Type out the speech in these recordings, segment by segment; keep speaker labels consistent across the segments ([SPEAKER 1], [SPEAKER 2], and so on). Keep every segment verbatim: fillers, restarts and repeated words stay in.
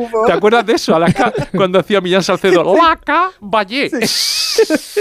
[SPEAKER 1] ¿Te acuerdas de eso, Alaska? Cuando hacía Millán Salcedo, Laca, Valle. Sí.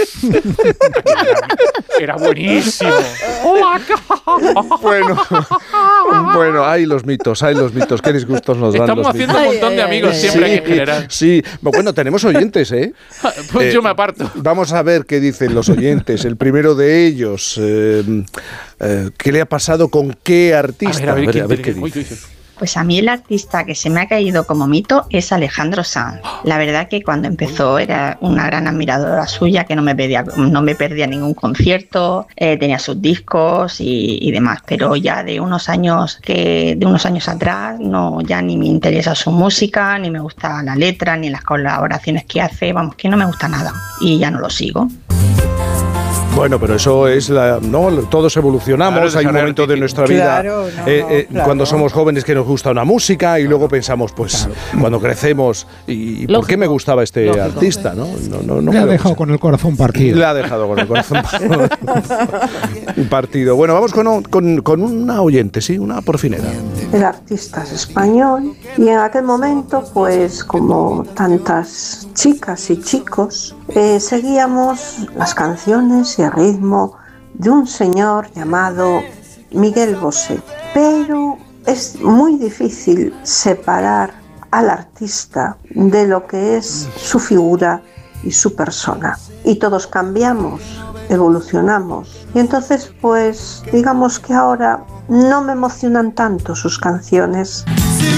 [SPEAKER 1] Era buenísimo. Laca.
[SPEAKER 2] Bueno, bueno, hay los mitos, hay los mitos. Qué disgustos nos dan
[SPEAKER 1] Estamos
[SPEAKER 2] los
[SPEAKER 1] haciendo
[SPEAKER 2] mitos.
[SPEAKER 1] un montón de amigos
[SPEAKER 2] Sí,
[SPEAKER 1] siempre aquí en general.
[SPEAKER 2] Sí, bueno, tenemos oyentes, ¿eh?
[SPEAKER 1] Pues
[SPEAKER 2] Eh,
[SPEAKER 1] yo me aparto.
[SPEAKER 2] Vamos a ver qué dicen los oyentes. El primero de ellos, eh, eh, ¿qué le ha pasado con qué artista?
[SPEAKER 1] A ver, a ver,
[SPEAKER 2] a ver,
[SPEAKER 1] ¿quién
[SPEAKER 2] a ver qué
[SPEAKER 1] tiene?
[SPEAKER 2] dice.
[SPEAKER 1] Uy, uy, uy.
[SPEAKER 3] Pues a mí el artista que se me ha caído como mito es Alejandro Sanz. La verdad que cuando empezó era una gran admiradora suya, que no me perdía, no me perdía ningún concierto, eh, tenía sus discos y, y demás, pero ya de unos años que de unos años atrás no, ya ni me interesa su música, ni me gusta la letra, ni las colaboraciones que hace, vamos, que no me gusta nada y ya no lo sigo.
[SPEAKER 2] Bueno, pero eso es la, no, todos evolucionamos,
[SPEAKER 1] Claro,
[SPEAKER 2] hay un momento de nuestra vida
[SPEAKER 4] Claro, no,
[SPEAKER 2] eh, eh,
[SPEAKER 4] claro.
[SPEAKER 2] cuando somos jóvenes que nos gusta una música y luego pensamos, pues cuando crecemos, ¿y por qué me gustaba este
[SPEAKER 5] Lógico.
[SPEAKER 2] artista? ¿no? No, no, no
[SPEAKER 6] Le ha
[SPEAKER 2] creo que
[SPEAKER 6] dejado
[SPEAKER 2] sea.
[SPEAKER 6] con el corazón partido.
[SPEAKER 2] Le ha dejado con el corazón partido. Bueno, vamos con, con, con una oyente, sí, una porfinera.
[SPEAKER 7] El artista es español y en aquel momento, pues como tantas chicas y chicos, eh, seguíamos las canciones y el ritmo de un señor llamado Miguel Bosé. Pero es muy difícil separar al artista de lo que es su figura y su persona. Y todos cambiamos, evolucionamos. Y entonces, pues, digamos que ahora no me emocionan tanto sus canciones.